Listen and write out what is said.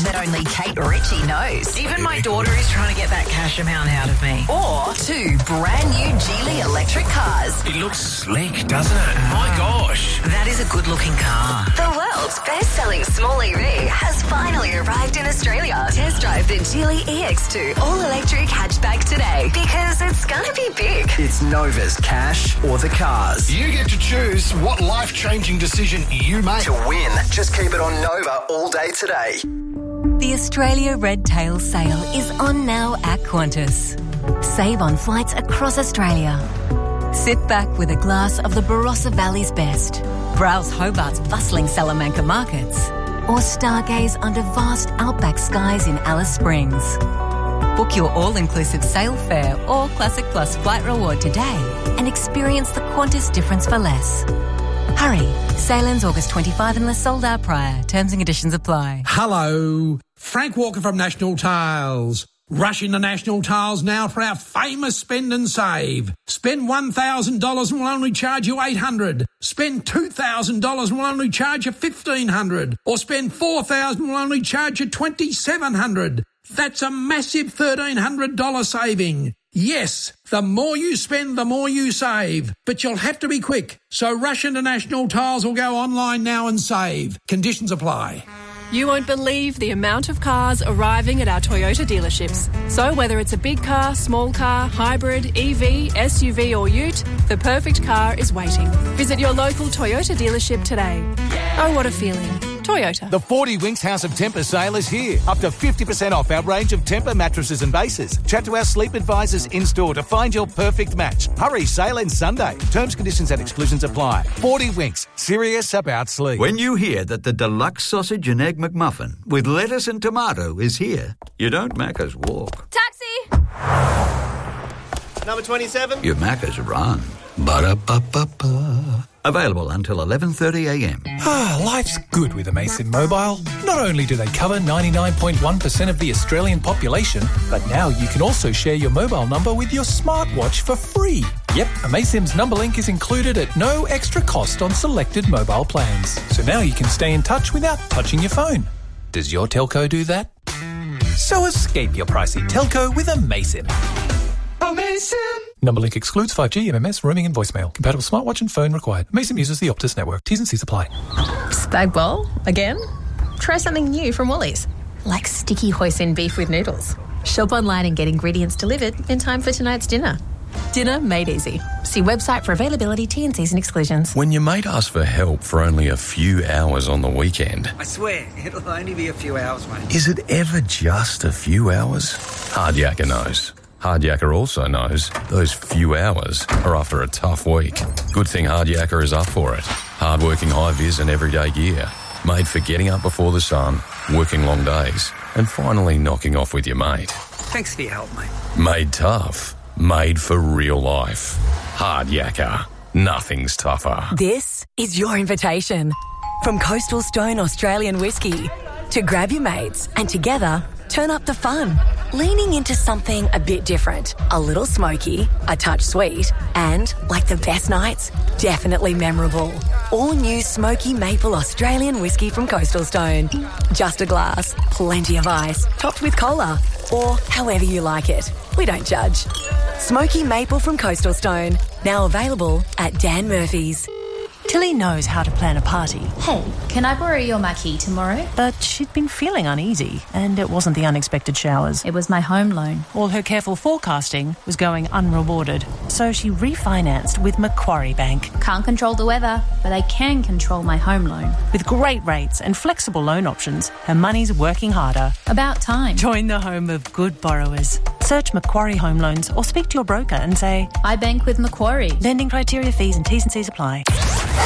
that only Kate Ritchie knows. Even my daughter is trying to get that cash amount out of me. Or 2 brand new Geely electric cars. It looks slick, doesn't it? My gosh. That is a good-looking car. The world's best-selling small EV has finally arrived in Australia. Test drive the Geely EX2 all-electric hatchback today because it's going to be big. It's Nova's cash or the cars. You get to choose what life-changing decision you make. To win, just keep it on Nova all day today. The Australia Red Tail Sale is on now at Qantas. Save on flights across Australia. Sit back with a glass of the Barossa Valley's best. Browse Hobart's bustling Salamanca markets. Or stargaze under vast outback skies in Alice Springs. Book your all-inclusive sail fare or Classic Plus flight reward today and experience the Qantas difference for less. Hurry. Sail ends August 25 unless sold out prior. Terms and conditions apply. Hello. Frank Walker from National Tiles. Rush into National Tiles now for our famous spend and save. Spend $1,000 and we'll only charge you $800. Spend $2,000 and we'll only charge you $1,500. Or spend $4,000 and we'll only charge you $2,700. That's a massive $1,300 saving. Yes, the more you spend, the more you save. But you'll have to be quick. So rush into National Tiles or go online now and save. Conditions apply. You won't believe the amount of cars arriving at our Toyota dealerships. So whether it's a big car, small car, hybrid, EV, SUV or ute, the perfect car is waiting. Visit your local Toyota dealership today. Oh, what a feeling. Toyota. The 40 Winks House of Temper sale is here. Up to 50% off our range of Temper mattresses and bases. Chat to our sleep advisors in-store to find your perfect match. Hurry, sale ends Sunday. Terms, conditions and exclusions apply. 40 Winks. Serious about sleep. When you hear that the deluxe sausage and egg McMuffin with lettuce and tomato is here, you don't Macca's walk. Taxi! Number 27? You Macca's run. Ba-da-ba-ba-ba. Available until 11:30am. Life's good with Amaysim Mobile. Not only do they cover 99.1% of the Australian population, but now you can also share your mobile number with your smartwatch for free. Yep, Amaysim's number link is included at no extra cost on selected mobile plans. So now you can stay in touch without touching your phone. Does your telco do that? So escape your pricey telco with Amaysim. Amaysim! Number link excludes 5G, MMS, roaming and voicemail. Compatible smartwatch and phone required. Amaysim uses the Optus network. T's and C's apply. Spag bowl? Again? Try something new from Woolies. Like sticky hoisin beef with noodles. Shop online and get ingredients delivered in time for tonight's dinner. Dinner made easy. See website for availability, T&Cs and exclusions. When your mate asks for help for only a few hours on the weekend... I swear, it'll only be a few hours, mate. Is it ever just a few hours? Hardyaker knows. Hardyaker also knows those few hours are after a tough week. Good thing Hardyaker is up for it. Hard-working high-vis and everyday gear. Made for getting up before the sun, working long days, and finally knocking off with your mate. Thanks for your help, mate. Made tough. Made for real life. Hardyaker. Nothing's tougher. This is your invitation. From Coastal Stone Australian Whiskey to grab your mates and together turn up the fun. Leaning into something a bit different. A little smoky, a touch sweet, and, like the best nights, definitely memorable. All new Smoky Maple Australian Whiskey from Coastal Stone. Just a glass, plenty of ice, topped with cola, or however you like it. We don't judge. Smoky Maple from Coastal Stone. Now available at Dan Murphy's. Tilly knows how to plan a party. Hey, can I borrow your marquee tomorrow? But she'd been feeling uneasy, and it wasn't the unexpected showers. It was my home loan. All her careful forecasting was going unrewarded, so she refinanced with Macquarie Bank. Can't control the weather, but I can control my home loan. With great rates and flexible loan options, her money's working harder. About time. Join the home of good borrowers. Search Macquarie Home Loans or speak to your broker and say, I bank with Macquarie. Lending criteria, fees and T's and C's apply.